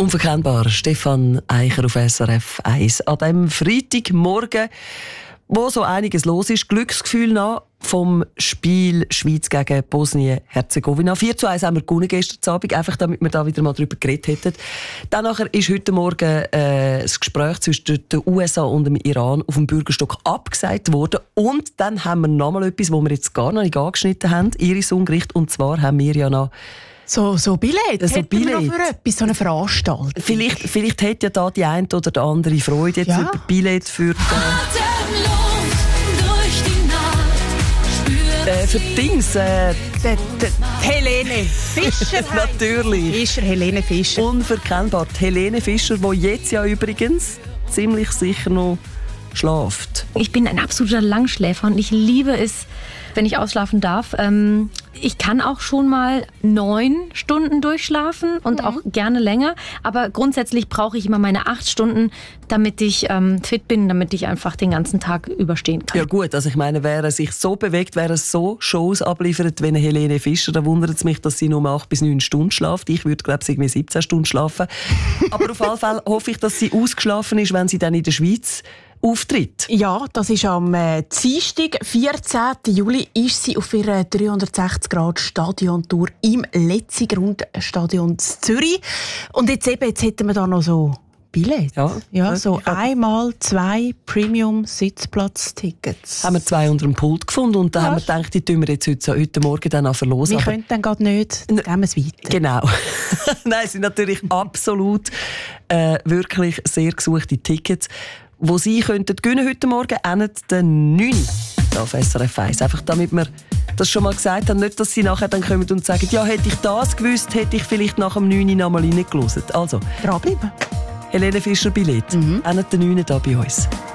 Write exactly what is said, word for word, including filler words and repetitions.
Unverkennbar, Stefan Eicher auf S R F eins. An diesem Freitagmorgen, wo so einiges los ist, Glücksgefühl nach vom Spiel Schweiz gegen Bosnien-Herzegowina. vier zu eins haben wir gewonnen gestern Abend, einfach damit wir da wieder mal darüber geredet hätten. Dann nachher ist heute Morgen äh, das Gespräch zwischen den U S A und dem Iran auf dem Bürgerstock abgesagt worden. Und dann haben wir noch mal etwas, wo wir jetzt gar noch nicht angeschnitten haben, Iris Ungericht. Und zwar haben wir ja noch So, so Billett, so hätten wir noch für etwas, so eine Veranstaltung. Vielleicht, vielleicht hätte ja da die eine oder die andere Freude jetzt Ja. über Billett für die, äh, für die Dings. Äh, Die, die, die Helene Fischer. natürlich. Fischer, Helene Fischer. Unverkennbar. Die Helene Fischer, die jetzt ja übrigens ziemlich sicher noch schlaft. Ich bin ein absoluter Langschläfer und ich liebe es, wenn ich ausschlafen darf. Ähm, ich kann auch schon mal neun Stunden durchschlafen und Mhm. auch gerne länger. Aber grundsätzlich brauche ich immer meine acht Stunden, damit ich ähm, fit bin, damit ich einfach den ganzen Tag überstehen kann. Ja gut, also ich meine, wer er sich so bewegt, wer er so Shows abliefert wie eine Helene Fischer, da wundert es mich, dass sie nur acht bis neun Stunden schlaft. Ich würde, glaube ich, irgendwie siebzehn Stunden schlafen. Aber auf jeden Fall hoffe ich, dass sie ausgeschlafen ist, wenn sie dann in der Schweiz auftritt. Ja, das ist am äh, Dienstag, vierzehnten Juli, ist sie auf ihrer dreihundertsechzig Grad Stadiontour im Letzigrund-Stadion in Zürich. Und jetzt eben, jetzt hätten wir da noch so Billett. Ja, ja, so ich hab- einmal zwei Premium-Sitzplatz-Tickets. Haben wir zwei unter dem Pult gefunden und da Ja. haben wir gedacht, die tun wir jetzt heute, heute Morgen dann auch verlosen. Wir Aber- können dann gerade nicht, dann geben wir es weiter. Genau. Nein, es sind natürlich absolut äh, wirklich sehr gesuchte Tickets, die Sie könnten gewinnen heute Morgen, enden den neun auf S R F eins. Einfach damit wir das schon mal gesagt haben, nicht, dass Sie nachher dann kommen und sagen, ja, hätte ich das gewusst, hätte ich vielleicht nach dem neun noch mal reingelassen. Also, Dranbleiben. Helene Fischer Billett, mhm. enden den neun hier bei uns.